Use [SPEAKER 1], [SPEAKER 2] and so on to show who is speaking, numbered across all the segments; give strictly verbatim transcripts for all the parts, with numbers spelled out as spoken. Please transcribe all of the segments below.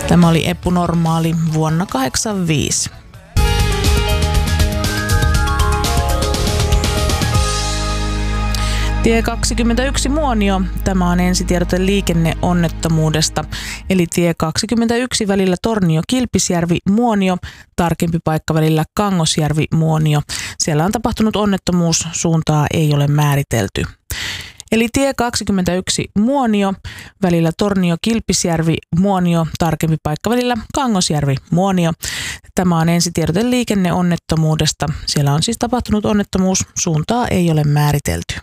[SPEAKER 1] Tämä oli Eppu Normaali vuonna kahdeksankymmentäviisi. Tie kaksikymmentäyksi Muonio. Tämä on ensitiedote liikenneonnettomuudesta. Eli tie kaksikymmentäyksi välillä Tornio-Kilpisjärvi Muonio, tarkempi paikka välillä Kangosjärvi Muonio. Siellä on tapahtunut onnettomuus, suuntaa ei ole määritelty. Eli tie kaksikymmentäyksi Muonio, välillä Tornio-Kilpisjärvi Muonio, tarkempi paikka välillä Kangosjärvi Muonio. Tämä on ensitiedote liikenneonnettomuudesta. Siellä on siis tapahtunut onnettomuus, suuntaa ei ole määritelty.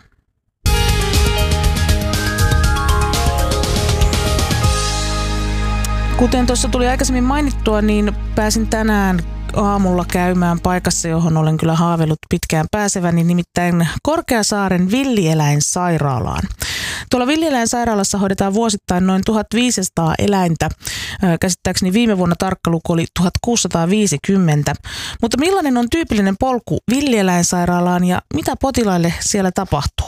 [SPEAKER 1] Kuten tuossa tuli aikaisemmin mainittua, niin pääsin tänään aamulla käymään paikassa, johon olen kyllä haaveillut pitkään pääseväni, nimittäin Korkeasaaren villieläinsairaalaan. Tuolla villieläinsairaalassa hoidetaan vuosittain noin tuhatviisisataa eläintä. Käsittääkseni viime vuonna tarkka luku oli tuhatkuusisataaviisikymmentä. Mutta millainen on tyypillinen polku villieläinsairaalaan ja mitä potilaille siellä tapahtuu?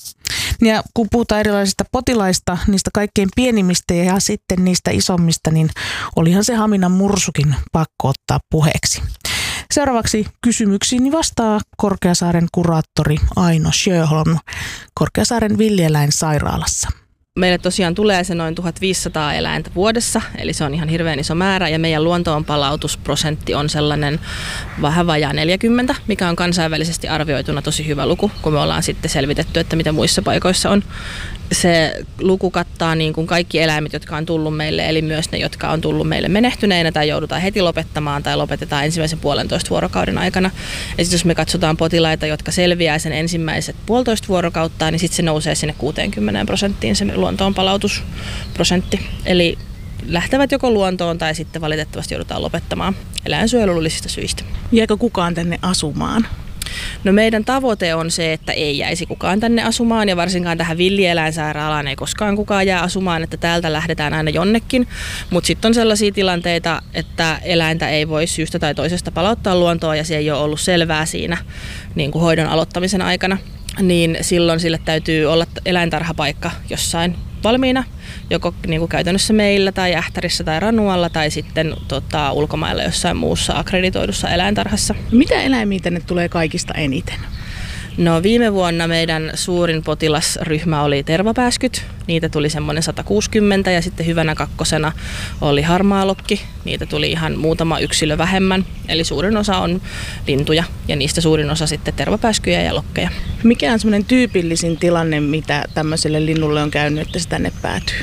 [SPEAKER 1] Ja kun puhutaan erilaisista potilaista, niistä kaikkein pienimmistä ja sitten niistä isommista, niin olihan se Haminan mursukin pakko ottaa puheeksi. Seuraavaksi kysymyksiin vastaa Korkeasaaren kuraattori Aino Sjöholm Korkeasaaren villieläinsairaalassa.
[SPEAKER 2] Meille tosiaan tulee se noin tuhatviisisataa eläintä vuodessa, eli se on ihan hirveän iso määrä, ja meidän luontoon palautusprosentti on sellainen vähän vajaa neljäkymmentä, mikä on kansainvälisesti arvioituna tosi hyvä luku, kun me ollaan sitten selvitetty, että mitä muissa paikoissa on. Se luku kattaa niin kuin kaikki eläimet, jotka on tullut meille, eli myös ne, jotka on tullut meille menehtyneinä tai joudutaan heti lopettamaan tai lopetetaan ensimmäisen puolentoista vuorokauden aikana. Ja sitten jos me katsotaan potilaita, jotka selviää sen ensimmäiset puolitoista vuorokautta, niin sitten se nousee sinne kuuteenkymmeneen prosenttiin se luontoon palautusprosentti. Eli lähtevät joko luontoon tai sitten valitettavasti joudutaan lopettamaan eläinsuojelullisista syistä.
[SPEAKER 1] Jääkö kukaan tänne asumaan?
[SPEAKER 2] No meidän tavoite on se, että ei jäisi kukaan tänne asumaan ja varsinkaan tähän villieläinsairaalaan ei koskaan kukaan jää asumaan, että täältä lähdetään aina jonnekin. Mutta sitten on sellaisia tilanteita, että eläintä ei voi syystä tai toisesta palauttaa luontoon ja se ei ole ollut selvää siinä niin kuin hoidon aloittamisen aikana. Niin silloin sille täytyy olla eläintarhapaikka jossain valmiina, joko niin kuin käytännössä meillä tai Ähtärissä tai Ranualla tai sitten tota, ulkomailla jossain muussa akkreditoidussa eläintarhassa.
[SPEAKER 1] Mitä eläimiä tänne tulee kaikista eniten?
[SPEAKER 2] No viime vuonna meidän suurin potilasryhmä oli tervapääskyt. Niitä tuli semmoinen sata kuusikymmentä ja sitten hyvänä kakkosena oli harmaalokki. Niitä tuli ihan muutama yksilö vähemmän. Eli suurin osa on lintuja ja niistä suurin osa sitten tervapääskyjä ja lokkeja.
[SPEAKER 1] Mikä on semmoinen tyypillisin tilanne, mitä tämmöiselle linnulle on käynyt, että se tänne päätyy?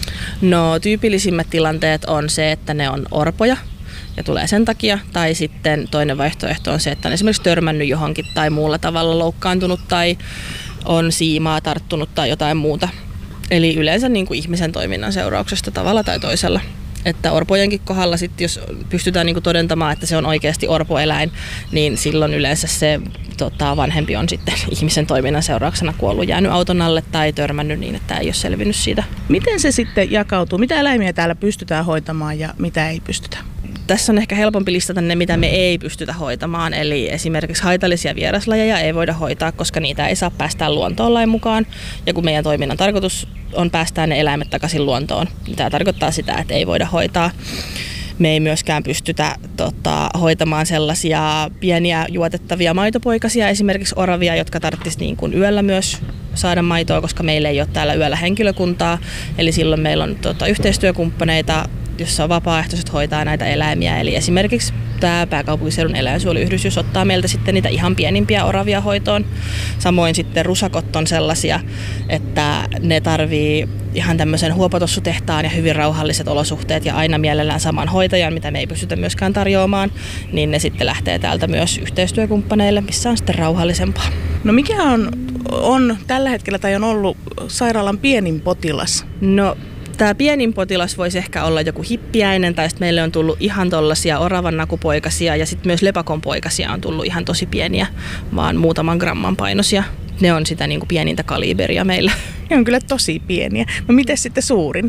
[SPEAKER 2] No tyypillisimmät tilanteet on se, että ne on orpoja. Ja tulee sen takia, tai sitten toinen vaihtoehto on se, että on esimerkiksi törmännyt johonkin tai muulla tavalla loukkaantunut tai on siimaa tarttunut tai jotain muuta. Eli yleensä niin kuin ihmisen toiminnan seurauksesta tavalla tai toisella. Että orpojenkin kohdalla sitten, jos pystytään niin kuin todentamaan, että se on oikeasti orpoeläin, niin silloin yleensä se tota, vanhempi on sitten ihmisen toiminnan seurauksena kuollut, jäänyt auton alle tai törmännyt niin, että ei ole selvinnyt siitä.
[SPEAKER 1] Miten se sitten jakautuu? Mitä eläimiä täällä pystytään hoitamaan ja mitä ei pystytä?
[SPEAKER 2] Tässä on ehkä helpompi listata ne, mitä me ei pystytä hoitamaan. Eli esimerkiksi haitallisia vieraslajeja ei voida hoitaa, koska niitä ei saa päästää luontoon lain mukaan. Ja kun meidän toiminnan tarkoitus on päästää ne eläimet takaisin luontoon, niin tämä tarkoittaa sitä, että ei voida hoitaa. Me ei myöskään pystytä tota, hoitamaan sellaisia pieniä juotettavia maitopoikasia, esimerkiksi oravia, jotka tarvitsisi niin kuin yöllä myös saada maitoa, koska meillä ei ole täällä yöllä henkilökuntaa. Eli silloin meillä on tota, yhteistyökumppaneita, jossa vapaaehtoiset hoitaa näitä eläimiä. Eli esimerkiksi tämä pääkaupunkiseudun eläinsuojeluyhdistys ottaa meiltä sitten niitä ihan pienimpiä oravia hoitoon. Samoin sitten rusakot on sellaisia, että ne tarvii ihan tämmöisen huopotossutehtaan ja hyvin rauhalliset olosuhteet ja aina mielellään saman hoitajan, mitä me ei pystytä myöskään tarjoamaan, niin ne sitten lähtee täältä myös yhteistyökumppaneille, missä on sitten rauhallisempaa.
[SPEAKER 1] No mikä on, on tällä hetkellä tai on ollut sairaalan pienin potilas?
[SPEAKER 2] No tämä pienin potilas voisi ehkä olla joku hippiäinen, tai sitten meille on tullut ihan tollaisia oravannakupoikasia, ja sitten myös lepakonpoikasia on tullut ihan tosi pieniä, vaan muutaman gramman painoisia. Ne on sitä niin kuin pienintä kaliberia meillä.
[SPEAKER 1] Ne on kyllä tosi pieniä. No miten sitten suurin?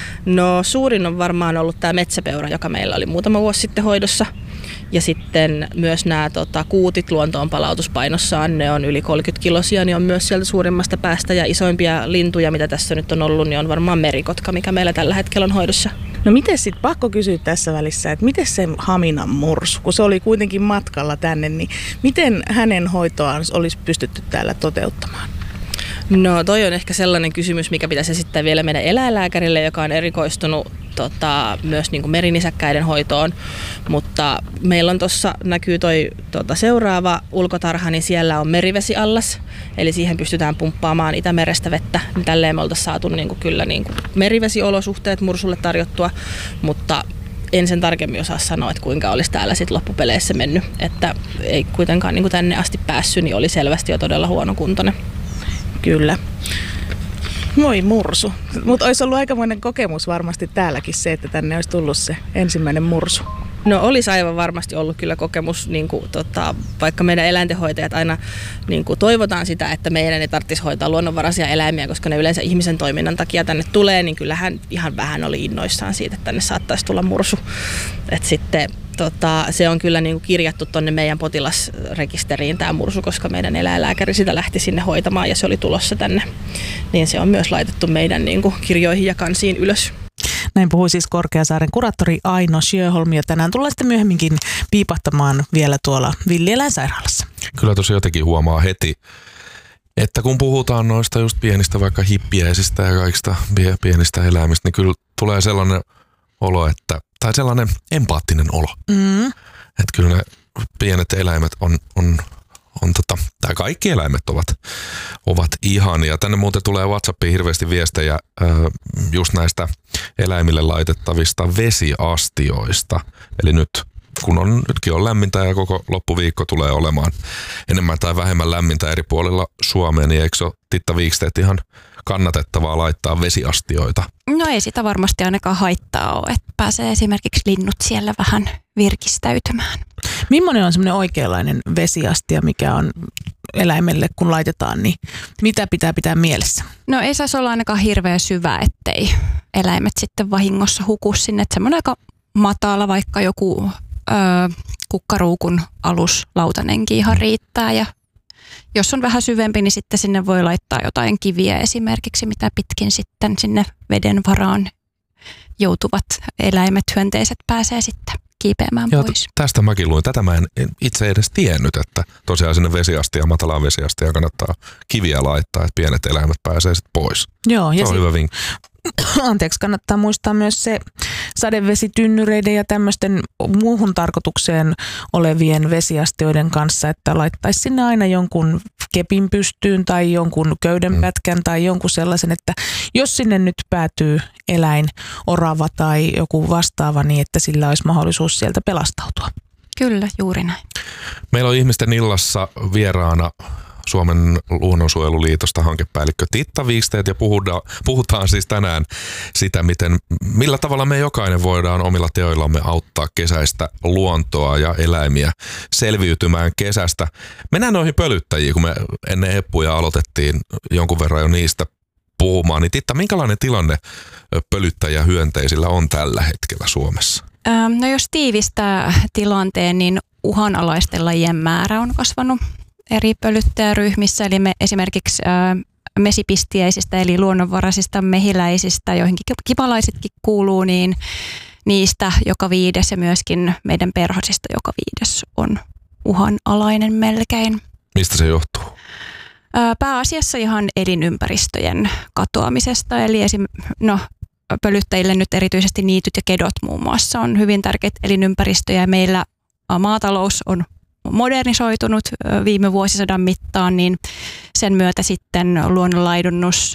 [SPEAKER 2] No suurin on varmaan ollut tämä metsäpeura, joka meillä oli muutama vuosi sitten hoidossa. Ja sitten myös nämä tota, kuutit luontoon palautuspainossaan, ne on yli kolmekymmentä kilosia, niin on myös sieltä suurimmasta päästä. Ja isoimpia lintuja, mitä tässä nyt on ollut, niin on varmaan merikotka, mikä meillä tällä hetkellä on hoidossa.
[SPEAKER 1] No miten sitten, pakko kysyä tässä välissä, että miten se Haminan mursu, kun se oli kuitenkin matkalla tänne, niin miten hänen hoitoaan olisi pystytty täällä toteuttamaan?
[SPEAKER 2] No toi on ehkä sellainen kysymys, mikä pitäisi esittää vielä meidän eläinlääkärille, joka on erikoistunut tota, myös niin kuin merinisäkkäiden hoitoon. Mutta meillä on tuossa, näkyy toi tota, seuraava ulkotarha, niin siellä on merivesiallas. Eli siihen pystytään pumppaamaan Itämerestä vettä. Niin tälleen me oltaisiin saatu niin kuin, kyllä niin kuin merivesiolosuhteet mursulle tarjottua, mutta en sen tarkemmin osaa sanoa, että kuinka olisi täällä sit loppupeleissä mennyt. Että ei kuitenkaan niin kuin tänne asti päässyt, niin oli selvästi jo todella huonokuntoinen.
[SPEAKER 1] Kyllä. Moi mursu. Mutta olisi ollut aikamoinen kokemus varmasti täälläkin se, että tänne olisi tullut se ensimmäinen mursu.
[SPEAKER 2] No olisi aivan varmasti ollut kyllä kokemus, niin kuin, tota, vaikka meidän eläintenhoitajat aina niin kuin, toivotaan sitä, että meidän ei tarvitsisi hoitaa luonnonvaraisia eläimiä, koska ne yleensä ihmisen toiminnan takia tänne tulee, niin kyllähän ihan vähän oli innoissaan siitä, että tänne saattaisi tulla mursu. Et sitten tota, se on kyllä niin kuin, kirjattu tuonne meidän potilasrekisteriin tämä mursu, koska meidän eläinlääkäri sitä lähti sinne hoitamaan ja se oli tulossa tänne. Niin se on myös laitettu meidän niin kuin, kirjoihin ja kansiin ylös.
[SPEAKER 1] Näin puhui siis Korkeasaaren kuraattori Aino Sjöholm, ja tänään tullaan sitten myöhemminkin piipahtamaan vielä tuolla villieläinsairaalassa.
[SPEAKER 3] Kyllä tosi jotenkin huomaa heti, että kun puhutaan noista just pienistä vaikka hippiäisistä ja kaikista pienistä eläimistä, niin kyllä tulee sellainen olo, että, tai sellainen empaattinen olo. Mm. Että kyllä ne pienet eläimet on, on, on tota, tai kaikki eläimet ovat, ovat ihania. Tänne muuten tulee WhatsAppiin hirveästi viestejä äh, just näistä eläimille laitettavista vesiastioista. Eli nyt kun on, nytkin on lämmintä ja koko loppuviikko tulee olemaan enemmän tai vähemmän lämmintä eri puolilla Suomea, niin eikö se ole Titta Wikstedt ihan kannatettavaa laittaa vesiastioita?
[SPEAKER 4] No ei sitä varmasti ainakaan haittaa ole, että pääsee esimerkiksi linnut siellä vähän virkistäytymään.
[SPEAKER 1] Millainen on semmoinen oikeanlainen vesiastia, mikä on eläimelle kun laitetaan, niin mitä pitää pitää mielessä?
[SPEAKER 4] No ei saisi olla ainakaan hirveän syvä, ettei eläimet sitten vahingossa huku sinne. Että semmoinen aika matala, vaikka joku ö, kukkaruukun aluslautanenkin ihan riittää. Ja jos on vähän syvempi, niin sitten sinne voi laittaa jotain kiviä esimerkiksi, mitä pitkin sitten sinne veden varaan joutuvat eläimet, hyönteiset pääsee sitten kiipeämään
[SPEAKER 3] Joo,
[SPEAKER 4] pois.
[SPEAKER 3] T- tästä mäkin luin. Tätä mä en itse edes tiennyt, että tosiaan sinne vesiastia, matalaan vesiastia kannattaa kiviä laittaa, että pienet eläimet pääsee sitten pois.
[SPEAKER 1] Joo, ja
[SPEAKER 3] se on
[SPEAKER 1] si-
[SPEAKER 3] hyvä vinkki.
[SPEAKER 1] Anteeksi, kannattaa muistaa myös se sadevesitynnyreiden ja tämmöisten muuhun tarkoitukseen olevien vesiastioiden kanssa, että laittaisi sinne aina jonkun kepin pystyyn tai jonkun köydenpätkän mm. tai jonkun sellaisen, että jos sinne nyt päätyy eläin, orava tai joku vastaava, niin että sillä olisi mahdollisuus sieltä pelastautua.
[SPEAKER 4] Kyllä, juuri näin.
[SPEAKER 3] Meillä on ihmisten illassa vieraana Suomen luonnonsuojeluliitosta hankepäällikkö Titta Wikstedt ja puhutaan, puhutaan siis tänään sitä, miten, millä tavalla me jokainen voidaan omilla teoillamme auttaa kesäistä luontoa ja eläimiä selviytymään kesästä. Mennään noihin pölyttäjiin, kun me ennen heppuja aloitettiin jonkun verran jo niistä puhumaan. Niin Titta, minkälainen tilanne pölyttäjähyönteisillä on tällä hetkellä Suomessa?
[SPEAKER 4] No jos tiivistää tilanteen, niin uhanalaisten lajien määrä on kasvanut eri pölyttäjäryhmissä, eli me esimerkiksi ää, mesipistiäisistä eli luonnonvaraisista mehiläisistä, joihin kipalaisetkin kuuluu, niin niistä joka viides ja myöskin meidän perhosista joka viides on uhanalainen melkein.
[SPEAKER 3] Mistä se johtuu?
[SPEAKER 4] Ää, pääasiassa ihan elinympäristöjen katoamisesta, eli esim. No, pölyttäjille nyt erityisesti niityt ja kedot muun muassa on hyvin tärkeitä elinympäristöjä. Meillä maatalous on modernisoitunut viime vuosisadan mittaan, niin sen myötä sitten luonnonlaidunnus,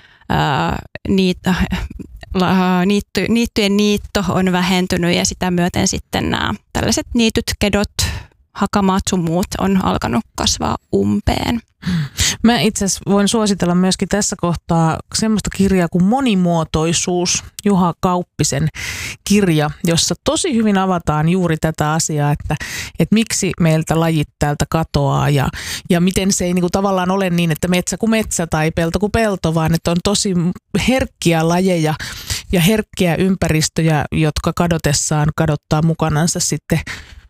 [SPEAKER 4] ää, niit, ää, niitty, niittyjen niitto on vähentynyt ja sitä myöten sitten nämä tällaiset niityt, kedot, hakamaat sun muut on alkanut kasvaa umpeen.
[SPEAKER 1] Mä itse asiassa voin suositella myöskin tässä kohtaa semmoista kirjaa kuin Monimuotoisuus, Juha Kauppisen kirja, jossa tosi hyvin avataan juuri tätä asiaa, että, että miksi meiltä lajit täältä katoaa ja, ja miten se ei niin kuin tavallaan ole niin, että metsä kuin metsä tai pelto kuin pelto, vaan että on tosi herkkiä lajeja ja herkkiä ympäristöjä, jotka kadotessaan kadottaa mukanansa sitten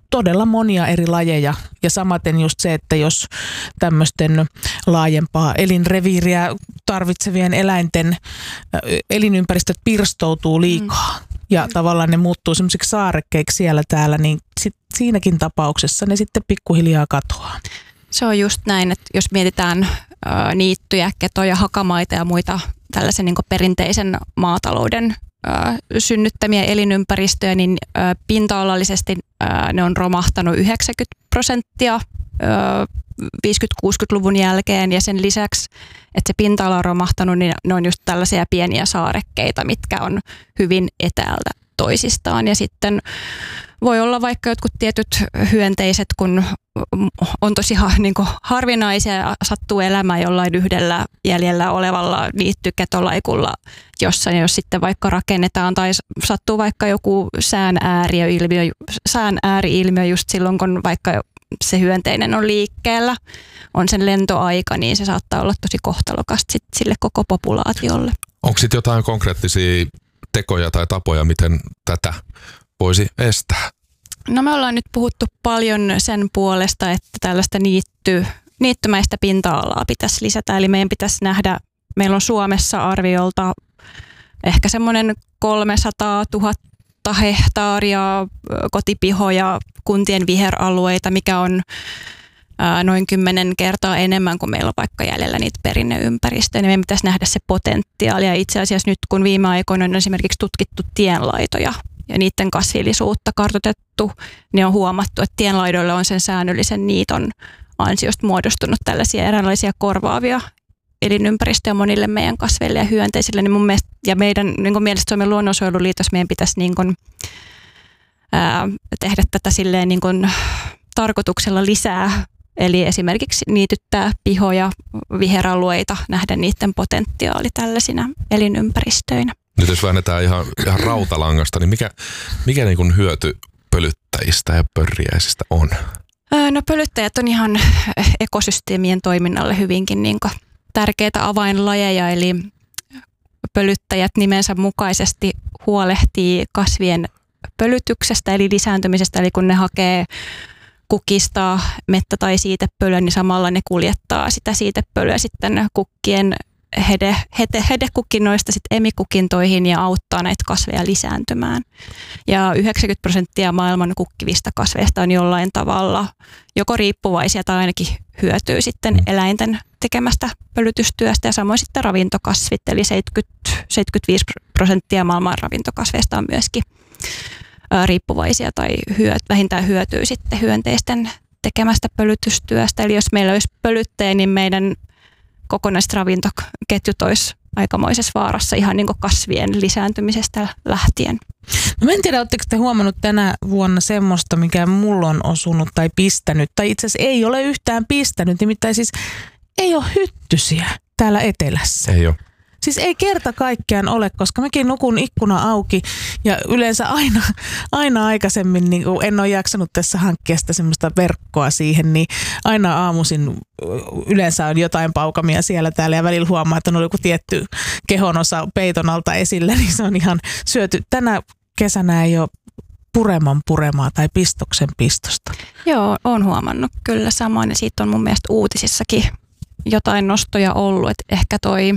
[SPEAKER 1] todella monia eri lajeja. Ja samaten just se, että jos tämmöisten laajempaa elinreviiriä tarvitsevien eläinten elinympäristöt pirstoutuu liikaa mm. ja tavallaan ne muuttuu semmoisiksi saarekkeiksi siellä täällä, niin sit siinäkin tapauksessa ne sitten pikkuhiljaa katoaa.
[SPEAKER 4] Se on just näin, että jos mietitään ä, niittyjä, ketoja, hakamaita ja muita tällaisen niin kuin perinteisen maatalouden ä, synnyttämiä elinympäristöjä, niin ä, pinta-alallisesti ä, ne on romahtanut yhdeksänkymmentä prosenttia ä, viisikymmentä-kuusikymmentäluvun jälkeen, ja sen lisäksi, että se pinta-ala on romahtanut, niin ne on just tällaisia pieniä saarekkeita, mitkä on hyvin etäältä toisistaan. Ja sitten voi olla vaikka jotkut tietyt hyönteiset, kun on tosi niin kuin harvinaisia ja sattuu elämään jollain yhdellä jäljellä olevalla niittyketolaikulla jossain, jos sitten vaikka rakennetaan tai sattuu vaikka joku sään ääriilmiö, sään ääriilmiö just silloin, kun vaikka se hyönteinen on liikkeellä, on sen lentoaika, niin se saattaa olla tosi kohtalokasta sit sille koko populaatiolle.
[SPEAKER 3] Onko sitten jotain konkreettisia tekoja tai tapoja, miten tätä voisi estää?
[SPEAKER 4] No me ollaan nyt puhuttu paljon sen puolesta, että tällaista niitty, niittymäistä pinta-alaa pitäisi lisätä. Eli meidän pitäisi nähdä, meillä on Suomessa arviolta ehkä semmoinen kolmesataatuhatta hehtaaria kotipihoja, kuntien viheralueita, mikä on ää, noin kymmenen kertaa enemmän kuin meillä on vaikka jäljellä niitä perinneympäristöjä. Niin meidän pitäisi nähdä se potentiaali. Ja itse asiassa nyt, kun viime aikoina on esimerkiksi tutkittu tienlaitoja, ja niiden kasvillisuutta kartoitettu, niin on huomattu, että tienlaidoille on sen säännöllisen niiton ansiosta muodostunut tällaisia eräänlaisia korvaavia elinympäristöjä monille meidän kasveille ja hyönteisille. Niin mun mielestä, ja meidän niin kuin mielestä Suomen luonnonsuojeluliitos meidän pitäisi niin kuin, ää, tehdä tätä silleen niin kuin tarkoituksella lisää. Eli esimerkiksi niityttää pihoja, viheralueita, nähdä niiden potentiaali tällaisina elinympäristöinä.
[SPEAKER 3] Nyt jos väännetään ihan, ihan rautalangasta, niin mikä, mikä niin kuin hyöty pölyttäjistä ja pörriäisistä on?
[SPEAKER 4] No pölyttäjät on ihan ekosysteemien toiminnalle hyvinkin niin kuin tärkeitä avainlajeja, eli pölyttäjät nimensä mukaisesti huolehtii kasvien pölytyksestä eli lisääntymisestä, eli kun ne hakee kukista mettä- tai siitepölyä, niin samalla ne kuljettaa sitä siitepölyä sitten kukkien hede, hede, hedekukinnoista sitten emikukintoihin ja auttaa näitä kasveja lisääntymään. Ja yhdeksänkymmentä prosenttia maailman kukkivista kasveista on jollain tavalla joko riippuvaisia tai ainakin hyötyy sitten eläinten tekemästä pölytystyöstä, ja samoin sitten ravintokasvit, eli seitsemänkymmentä seitsemänkymmentäviisi prosenttia maailman ravintokasveista on myöskin riippuvaisia tai hyöt, vähintään hyötyy sitten hyönteisten tekemästä pölytystyöstä. Eli jos meillä olisi pölyttäjä, niin meidän kokonaiset ravintoketjut olisi aikamoisessa vaarassa ihan niin kuin kasvien lisääntymisestä lähtien.
[SPEAKER 1] No mä en tiedä, oletteko te huomannut tänä vuonna semmoista, mikä mulla on osunut tai pistänyt, tai itse asiassa ei ole yhtään pistänyt, nimittäin siis ei ole hyttysiä täällä etelässä.
[SPEAKER 3] Ei ole.
[SPEAKER 1] Siis ei kerta kaikkiaan ole, koska mäkin nukun ikkuna auki ja yleensä aina, aina aikaisemmin, niin kun en ole jaksanut tässä hankkia sitä semmoista verkkoa siihen, niin aina aamuisin yleensä on jotain paukamia siellä täällä ja välillä huomaa, että on joku tietty kehonosa peiton alta esillä, niin se on ihan syöty. Tänä kesänä ei ole pureman puremaa tai pistoksen pistosta.
[SPEAKER 4] Joo, olen huomannut kyllä samoin, ja siitä on mun mielestä uutisissakin jotain nostoja ollut, että ehkä toi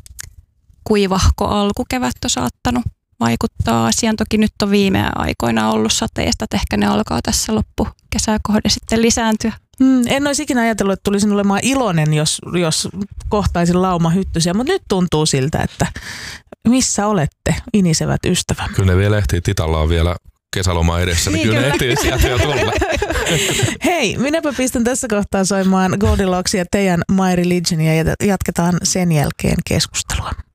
[SPEAKER 4] kuivahko alkukevät on saattanut vaikuttaa asiaan. Toki nyt on viime aikoina ollut sateista, että ehkä ne alkaa tässä loppukesää kohde sitten lisääntyä.
[SPEAKER 1] Mm, en olisi ikinä ajatellut, että tulisin olemaan iloinen, jos, jos kohtaisin lauma hyttysiä, mutta nyt tuntuu siltä, että missä olette, inisevät ystävämme.
[SPEAKER 3] Kyllä ne vielä ehtii, Titalla on vielä kesäloma edessä, niin, niin kyllä ne ehtii sieltä jo tulla.
[SPEAKER 1] Hei, minäpä pistän tässä kohtaa soimaan Goldilocksia, teidän My Religionia, ja jatketaan sen jälkeen keskustelua.